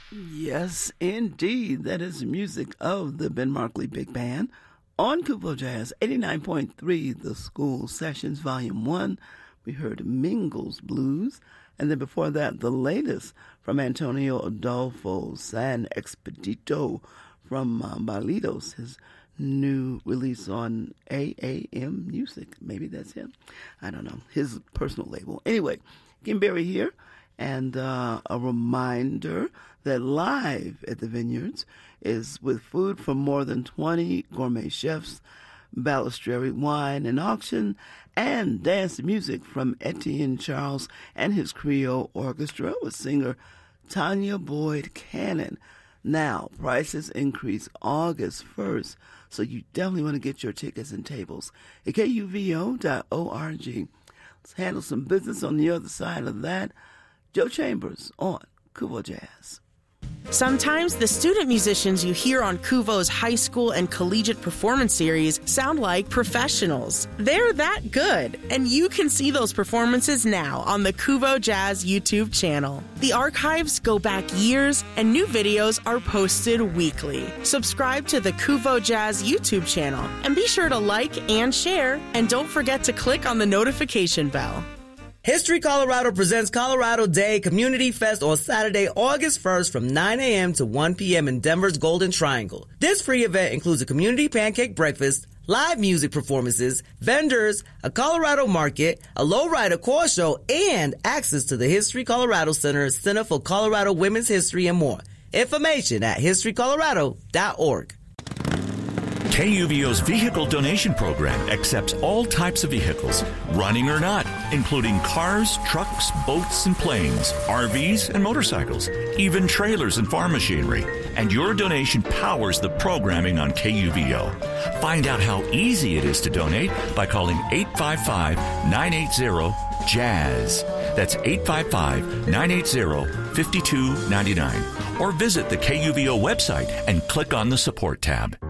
Yes, indeed. That is the music of the Ben Markley Big Band on Kuvo Jazz 89.3, The School Sessions, Volume 1. We heard Mingles Blues. And then before that, the latest from Antonio Adolfo, San Expedito from Balitos, his new release on AAM Music. Maybe that's him. I don't know. His personal label. Anyway, Kimberly here. And a reminder that Live at the Vineyards is with food from more than 20 gourmet chefs, Balistreri wine and auction, and dance music from Etienne Charles and his Creole Orchestra with singer Tanya Boyd Cannon. Now, prices increase August 1st, so you definitely want to get your tickets and tables at kuvo.org. Let's handle some business on the other side of that. Joe Chambers on Kuvo Jazz. Sometimes the student musicians you hear on Kuvo's high school and collegiate performance series sound like professionals. They're that good, and you can see those performances now on the Kuvo Jazz YouTube channel. The archives go back years, and new videos are posted weekly. Subscribe to the Kuvo Jazz YouTube channel, and be sure to like and share, and don't forget to click on the notification bell. History Colorado presents Colorado Day Community Fest on Saturday, August 1st from 9 a.m. to 1 p.m. in Denver's Golden Triangle. This free event includes a community pancake breakfast, live music performances, vendors, a Colorado market, a lowrider car show, and access to the History Colorado Center for Colorado Women's History, and more. Information at historycolorado.org. KUVO's vehicle donation program accepts all types of vehicles, running or not, including cars, trucks, boats, and planes, RVs, and motorcycles, even trailers and farm machinery. And your donation powers the programming on KUVO. Find out how easy it is to donate by calling 855-980-JAZZ. That's 855-980-5299. Or visit the KUVO website and click on the support tab.